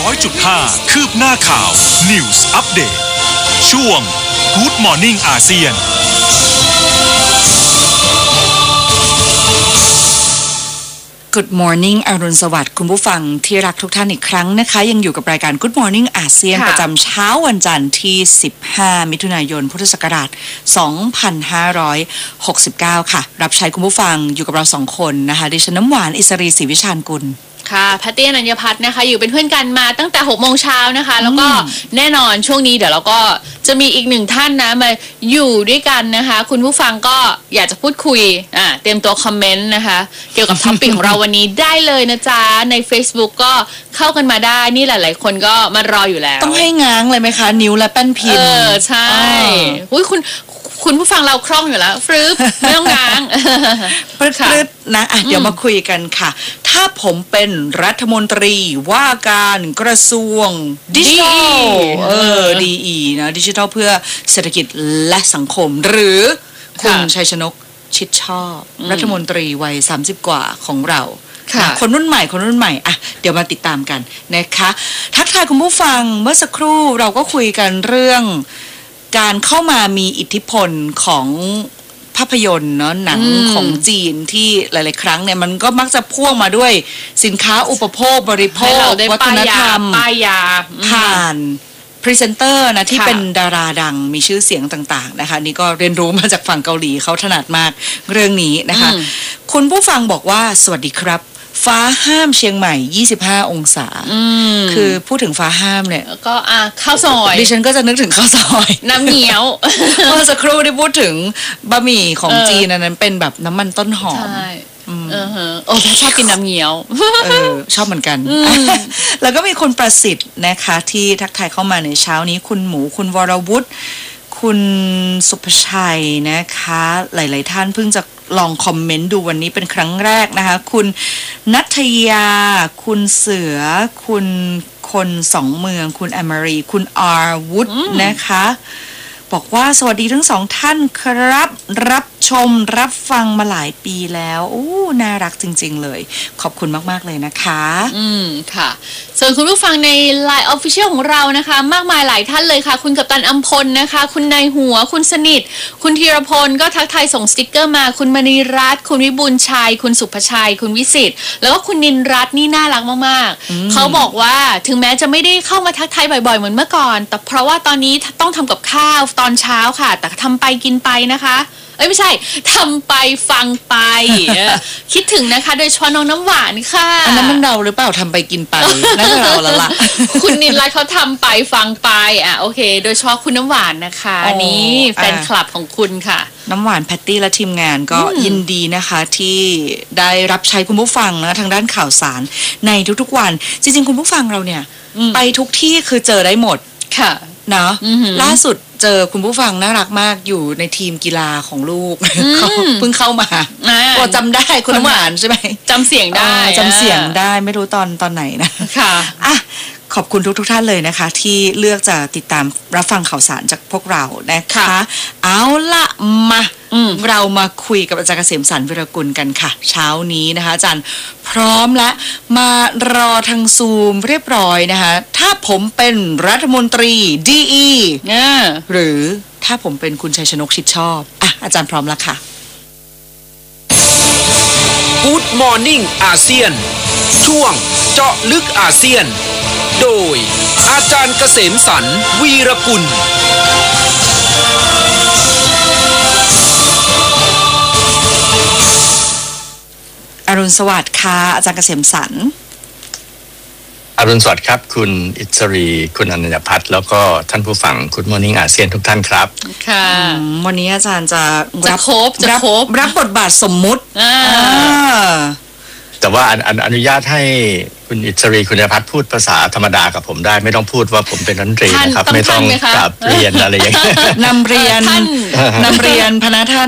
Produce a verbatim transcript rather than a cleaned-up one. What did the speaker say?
อยจุดห้า คืบหน้าข่าว News Update ช่วง Good Morning อาเซียน Good morning อรุณสวัสดิ์คุณผู้ฟังที่รักทุกท่านอีกครั้งนะคะยังอยู่กับรายการ Good Morning อาเซียนประจำเช้าวันจันทร์ที่สิบห้ามิถุนายนพุทธศักราชสองพันห้าร้อยหกสิบเก้าค่ะรับใช้คุณผู้ฟังอยู่กับเราสองคนนะคะดิฉันน้ำหวานอิสรีศรีวิชาญกุลค่ะแพตตี้อนัญญพัฒน์นะคะอยู่เป็นเพื่อนกันมาตั้งแต่หกโมงเช้านะคะแล้วก็แน่นอนช่วงนี้เดี๋ยวเราก็จะมีอีกหนึ่งท่านนะมาอยู่ด้วยกันนะคะคุณผู้ฟังก็อยากจะพูดคุยอ่าเตรียมตัวคอมเมนต์นะคะเกี่ยวกับท็อปิกของเราวันนี้ได้เลยนะจ๊ะใน Facebook ก็เข้ากันมาได้นี่หลายๆคนก็มารออยู่แล้วต้องให้ง้างเลยไหมคะนิ้วและแป้นพิมพ์เออใช่อุ้ยคุณคุณผู้ฟังเราคล่องอยู่แล้วฟรึบไม่ต้องง้างปรึดๆนะอ่ะเดี๋ยวมาคุยกันค่ะถ้าผมเป็นรัฐมนตรีว่าการกระทรวงดิจิทัลเออ ดี อี นะดิจิทัลเพื่อเศรษฐกิจและสังคมหรือคุณชัยชนกชิดชอบรัฐมนตรีวัยสามสิบกว่าของเราคนรุ่นใหม่คนรุ่นใหม่อ่ะเดี๋ยวมาติดตามกันนะคะทักทายคุณผู้ฟังเมื่อสักครู่เราก็คุยกันเรื่องการเข้ามามีอิทธิพลของภาพยนตร์เนาะหนังของจีนที่หลายๆครั้งเนี่ยมันก็มักจะพ่วงมาด้วยสินค้าอุปโภคบริโภควัฒนธรรมป้ายยาผ่านพรีเซนเตอร์นะที่เป็นดาราดังมีชื่อเสียงต่างๆนะคะนี่ก็เรียนรู้มาจากฝั่งเกาหลีเขาถนัดมากเรื่องนี้นะคะคุณผู้ฟังบอกว่าสวัสดีครับฟ้าห้ามเชียงใหม่ยี่สิบห้าองศาคือพูดถึงฟ้าห้ามเนี่ยก็อ่ะข้าวซอยดิฉันก็จะนึกถึงข้าวซอยน้ำเหนียวเมื่อสักครู่ได้พูดถึงบะหมี่ของจีนนั้นเป็นแบบน้ำมันต้นหอมใช่เออฮะโอ้ชอบกินน้ำเหนียวเออชอบเหมือนกันแล้วก็มีคุณประสิทธิ์นะคะที่ทักทายเข้ามาในเช้านี้คุณหมูคุณวรวุฒิคุณสุภชัยนะคะหลายๆท่านเพิ่งจะลองคอมเมนต์ดูวันนี้เป็นครั้งแรกนะคะคุณนัทยาคุณเสือคุณคนสองเมืองคุณแอมมารีคุณอาร์วุฒนะคะบอกว่าสวัสดีทั้งสองท่านครับรับชมรับฟังมาหลายปีแล้วอู้น่ารักจริงๆเลยขอบคุณมากๆเลยนะคะอืมค่ะส่วนคุณผู้ฟังใน ไลน์ Official ของเรานะคะมากมายหลายท่านเลยค่ะคุณกัปตันอัมพลนะคะคุณนายหัวคุณสนิทคุณธีรพลก็ทักทายส่งสติ๊กเกอร์มาคุณมณีรัตน์คุณวิบูลย์ชัยคุณสุภชัยคุณวิสิทธิ์แล้วก็คุณนินรัตน์นี่น่ารักมากๆเขาบอกว่าถึงแม้จะไม่ได้เข้ามาทักทายบ่อยๆเหมือนเมื่อก่อนแต่เพราะว่าตอนนี้ต้องทำกับข้าวตอนเช้าค่ะแต่ทำไปกินไปนะคะเอ้ยไม่ใช่ทำไปฟังไป คิดถึงนะคะโดยเฉพาะน้องน้ำหวานค่ะอันนั้นมันเราหรือเปล่าทำไปกินไปนั่นเราแล้วล่ะคุณนินรัตน์เขาทำไปฟังไปอ่ะโอเคโดยเฉพาะคุณน้ำหวานนะคะอันนี้แฟนคลับของคุณค่ะน้ำหวานแพตตี้และทีมงานก็ยินดีนะคะที่ได้รับใช้คุณผู้ฟังนะทางด้านข่าวสารในทุกๆวันจริงๆคุณผู้ฟังเราเนี่ยไปทุกที่คือเจอได้หมดค่ะเนาะล่าสุดเจอคุณผู้ฟังน่ารักมากอยู่ในทีมกีฬาของลูกเขาเพิ่งเข้ามาก็จำได้คุณน้ำหวานใช่ไหมจำเสียงได้จำเสียงได้ไม่รู้ตอนตอนไหนนะค่ะอ่ะขอบคุณทุกทุกท่านเลยนะคะที่เลือกจะติดตามรับฟังข่าวสารจากพวกเรานะคะเอาละมาเรามาคุยกับอาจารย์เกษมสรรวิรกุลกันค่ะเช้านี้นะคะอาจารย์พร้อมและมารอทางซูมเรียบร้อยนะคะถ้าผมเป็นรัฐมนตรี ดี อี หรือถ้าผมเป็นคุณชัยชนกชิดชอบอ่ะอาจารย์พร้อมแล้วค่ะ Good Morning อาเซียนช่วงเจาะลึกอาเซียนโดยอาจารย์เกษมสรรวีรกุลอรุณสวัสดิ์ค่ะอาจารย์เกษมสรรอรุณสวัสดิ์ครับคุณอิสรีคุณอนัญญพัฒน์แล้วก็ท่านผู้ฟังคุณมอร์นิ่งอาเซียนทุกท่านครับค่ะวันนี้อาจารย์จะรับครบจะครบรับบทบาทสมมุติแต่ว่าอนุญาตให้คุณอิสรีคุณอนัญญพัฒน์พูดภาษาธรรมดากับผมได้ไม่ต้องพูดว่าผมเป็นรัฐมนตรีนะครับไม่ต้องกราบเรียนอะไรอย่างเงี้ยนำเรียนนำเรียนพนักท่าน